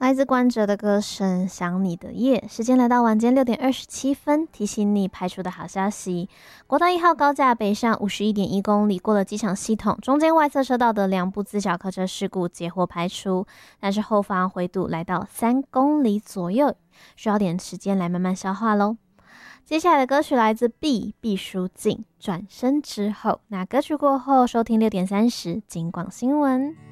来自关喆的歌声《想你的夜》。时间来到晚间6:27，提醒你排除的好消息：国道1号高架北上51.1公里，过了机场系统，中间外侧车道的两部自小客车事故截获排除，但是后方回堵来到3公里左右，需要点时间来慢慢消化咯。接下来的歌曲来自毕书尽，转身之后。那歌曲过后，收听6:30金广新闻。